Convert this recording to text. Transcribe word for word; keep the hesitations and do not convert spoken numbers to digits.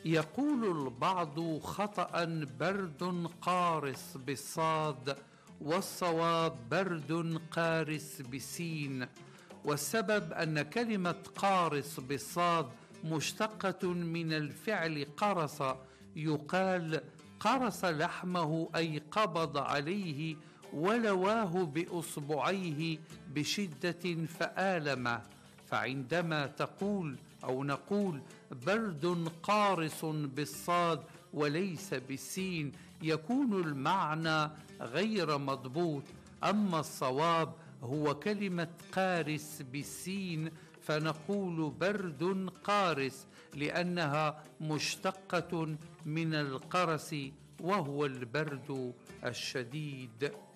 يقول البعض خطأ برد قارس بالصاد، والصواب برد قارس بالسين. والسبب أن كلمة قارس بالصاد مشتقة من الفعل قرص، يقال قرص لحمه أي قبض عليه ولواه بإصبعيه بشدة فآلمه. فعندما تقول أو نقول برد قارس بالصاد وليس بالسين يكون المعنى غير مضبوط. أما الصواب هو كلمة قارس بالسين، فنقول برد قارس لأنها مشتقة من القرس وهو البرد الشديد.